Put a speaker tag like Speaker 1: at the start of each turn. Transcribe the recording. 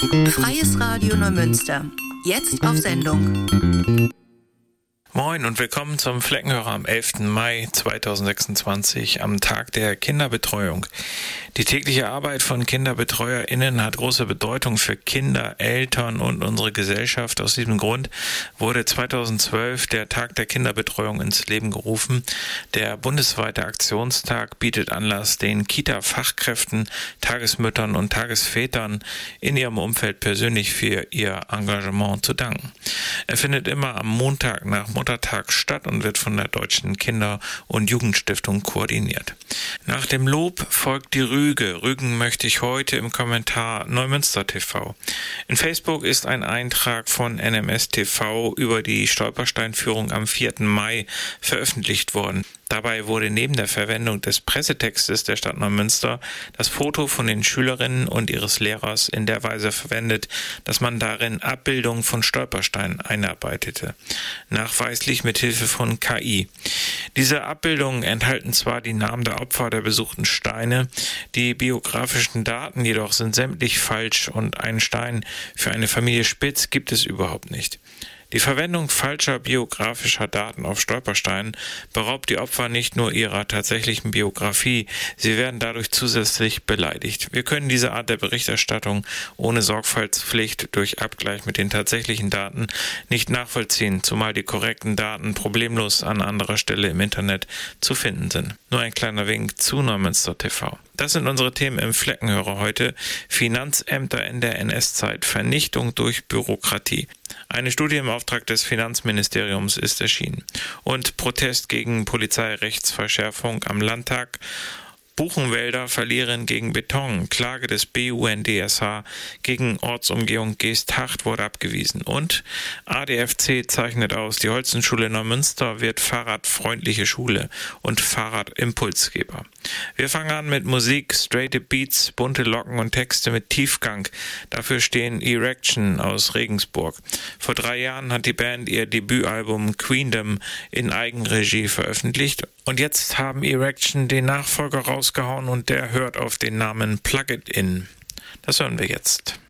Speaker 1: Freies Radio Neumünster. Jetzt auf Sendung.
Speaker 2: Moin und willkommen zum Fleckenhörer am 11. Mai 2026, am Tag der Kinderbetreuung. Die tägliche Arbeit von KinderbetreuerInnen hat große Bedeutung für Kinder, Eltern und unsere Gesellschaft. Aus diesem Grund wurde 2012 der Tag der Kinderbetreuung ins Leben gerufen. Der bundesweite Aktionstag bietet Anlass, den Kita-Fachkräften, Tagesmüttern und Tagesvätern in ihrem Umfeld persönlich für ihr Engagement zu danken. Er findet immer am Montag nach Muttertag statt und wird von der Deutschen Kinder- und Jugendstiftung koordiniert. Nach dem Lob folgt die Rüge. Rügen möchte ich heute im Kommentar Neumünster TV. In Facebook ist ein Eintrag von NMS TV über die Stolpersteinführung am 4. Mai veröffentlicht worden. Dabei wurde neben der Verwendung des Pressetextes der Stadt Neumünster das Foto von den Schülerinnen und ihres Lehrers in der Weise verwendet, dass man darin Abbildungen von Stolpersteinen einarbeitete, nachweislich mit Hilfe von KI. Diese Abbildungen enthalten zwar die Namen der Opfer der besuchten Steine, die biografischen Daten jedoch sind sämtlich falsch und einen Stein für eine Familie Spitz gibt es überhaupt nicht. Die Verwendung falscher biografischer Daten auf Stolpersteinen beraubt die Opfer nicht nur ihrer tatsächlichen Biografie, sie werden dadurch zusätzlich beleidigt. Wir können diese Art der Berichterstattung ohne Sorgfaltspflicht durch Abgleich mit den tatsächlichen Daten nicht nachvollziehen, zumal die korrekten Daten problemlos an anderer Stelle im Internet zu finden sind. Nur ein kleiner Wink zu Neumünster TV. Das sind unsere Themen im Fleckenhörer heute. Finanzämter in der NS-Zeit, Vernichtung durch Bürokratie. Eine Studie im Auftrag des Finanzministeriums ist erschienen. Und Protest gegen Polizeirechtsverschärfung am Landtag. Buchenwälder verlieren gegen Beton. Klage des BUNDSH gegen Ortsumgehung Geesthacht wurde abgewiesen. Und ADFC zeichnet aus, die Holzenschule Neumünster wird fahrradfreundliche Schule und Fahrradimpulsgeber. Wir fangen an mit Musik, straight Beats, bunte Locken und Texte mit Tiefgang. Dafür stehen Erection aus Regensburg. Vor 3 Jahren hat die Band ihr Debütalbum Queendom in Eigenregie veröffentlicht. Und jetzt haben Erection den Nachfolger rausgehauen und der hört auf den Namen Plug It In. Das hören wir jetzt.